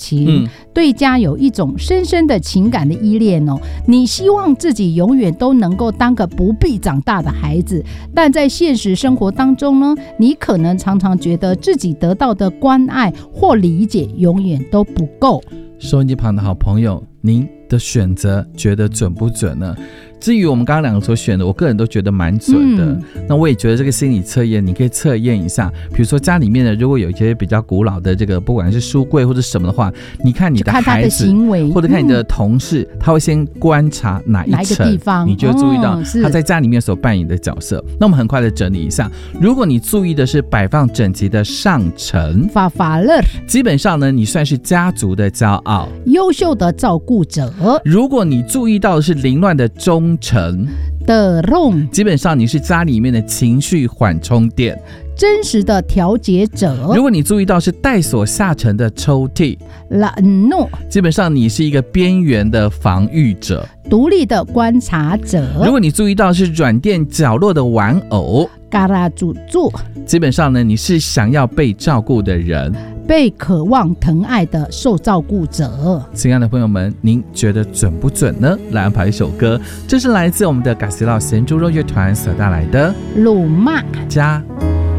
情，对家有一种深深的情感的依恋哦。你希望自己永远都能够当个不必长大的孩子，但在现实生活当中呢，你可能常常觉得自己得到的关爱或理解永远都不够。 收音机旁的好朋友，您的选择觉得准不准呢？至于我们刚刚两个所选的，我个人都觉得蛮准的。那我也觉得这个心理测验，你可以测验一下。比如说家里面的，如果有一些比较古老的这个，不管是书柜或者什么的话，你看你的孩子行为， 或者看你的同事，他会先观察哪一层地方， 你就注意到他在家里面所扮演的角色。那我们很快的整理一下，如果你注意的是摆放整齐的上层，基本上呢，你算是家族的骄傲， 优秀的照顾者。 如果你注意到的是凌乱的中层，基本上你是家里面的情绪缓冲垫， 真实的调节者。 如果你注意到是带锁下沉的抽屉，基本上你是一个边缘的防御者， 独立的观察者。 如果你注意到是软垫角落的玩偶，基本上呢，你是想要被照顾的人， 被渴望疼爱的受照顾者。 亲爱的朋友们，您觉得准不准呢？来安排一首歌，这是来自我们的嘎西老咸猪肉乐团所带来的鲁骂加